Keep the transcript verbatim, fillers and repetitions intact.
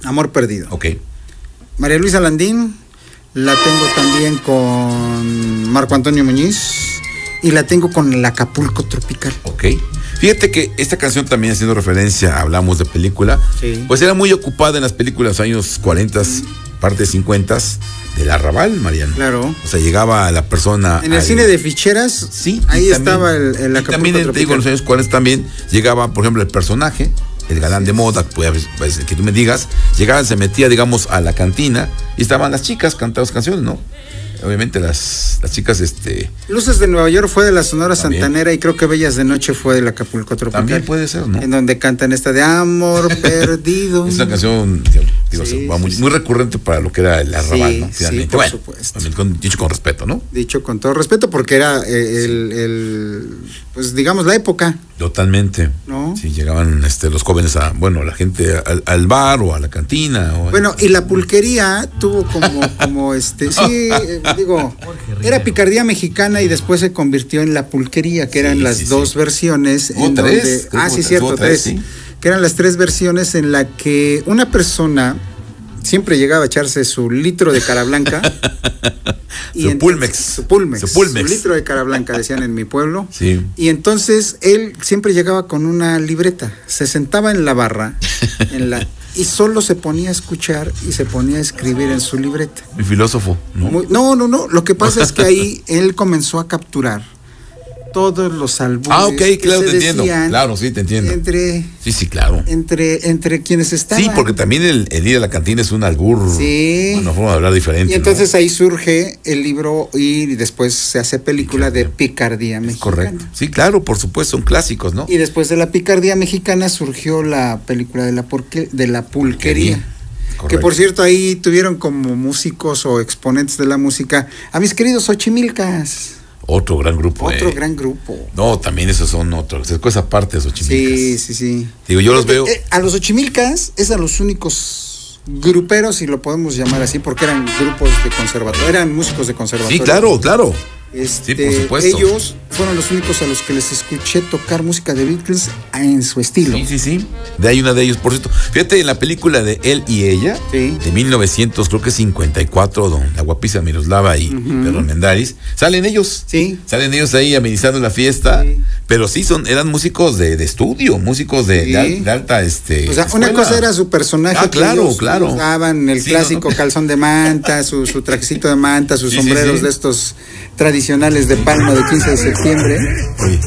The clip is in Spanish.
Amor Perdido. Ok. María Luisa Landín, la tengo también con Marco Antonio Muñiz y la tengo con el Acapulco Tropical. Ok. Fíjate que esta canción también haciendo referencia, hablamos de película, Sí. pues era muy ocupada en las películas de los años cuarenta, mm. parte cincuenta, del Arrabal, Mariano. Claro. O sea, llegaba la persona... En el al... cine de ficheras, sí, ahí también, estaba el, el Acapulco también, Tropical. te digo, en los años cuarenta también llegaba, por ejemplo, el personaje, el galán de moda, pues, pues, que tú me digas, llegaba, se metía, digamos, a la cantina y estaban las chicas cantando canciones, ¿no? Obviamente las, las chicas, este... Luces de Nueva York fue de la Sonora también. Santanera y creo que Bellas de Noche fue del Acapulco Tropical. También puede ser, ¿no? En donde cantan esta de Amor Perdido. Es una canción, digo, Sí, va muy, sí, muy sí. recurrente para lo que era el Arrabal, Sí, ¿no? Finalmente. sí, por bueno, supuesto. también con, dicho con respeto, ¿no? Dicho con todo respeto, porque era eh, el, el, pues digamos, la época, Totalmente. ¿no? Sí, llegaban este, los jóvenes a, bueno, la gente al, al bar o a la cantina. O Bueno, y la pulquería tuvo como, como este, sí, eh, digo, era picardía mexicana y después se convirtió en la pulquería, que eran Sí, las sí, dos sí. versiones. Hubo en tres, donde, creo ah, que sí, hubo cierto, tres, tres. sí. Que eran las tres versiones en la que una persona siempre llegaba a echarse su litro de cara blanca. Su entonces- Pulmex. Su Pulmex. Su Pulmex. Su litro de cara blanca, decían en mi pueblo. Sí. Y entonces él siempre llegaba con una libreta. Se sentaba en la barra en la, y solo se ponía a escuchar y se ponía a escribir en su libreta. Mi filósofo, ¿no? Muy- no, no, no. Lo que pasa es que ahí él comenzó a capturar todos los albures. Ah, ok, que claro, se te entiendo. decían Claro, sí, te entiendo. Entre, Sí, sí, claro. entre, entre quienes estaban. Sí, porque también el, el ir a la cantina es un albur. Sí. Una forma de hablar diferente. Y entonces ¿no? ahí surge el libro y después se hace película de Picardía Mexicana. Correcto. Sí, claro, por supuesto, son clásicos, ¿no? Y después de la Picardía Mexicana surgió la película de la, porque, de la pulquería. Correcto. Que por cierto ahí tuvieron como músicos o exponentes de la música a mis queridos Xochimilcas. Otro gran grupo. Otro eh. gran grupo. No, también esos son otros. Es cosa aparte de esos Sí, Xochimilcas. sí, sí. Digo, yo los veo. Eh, eh, a los Xochimilcas es a los únicos gruperos, si lo podemos llamar así, porque eran grupos de conservatorio, eran músicos de conservatorio. Sí, claro, claro. Este, Sí, por supuesto. Ellos fueron los únicos a los que les escuché tocar música de Beatles en su estilo. Sí, sí, sí. De ahí una de ellos, por cierto. Fíjate, en la película de Él y Ella, Sí. de mil novecientos, creo que cincuenta y cuatro, don la guapísima Miroslava y Ujú. Pedro Armendáriz, salen ellos. Sí. Salen ellos ahí amenizando la fiesta. Sí. Pero sí, son, eran músicos de, de estudio, músicos de, Sí. de, al- de alta, este. O sea, escuela. una cosa era su personaje. Ah, que claro, ellos claro. usaban el Sí, clásico ¿no? calzón de manta, su, su trajecito de manta, sus Sí, sí, sombreros sí. de estos tradicionales de palma de quince de septiembre. Oye.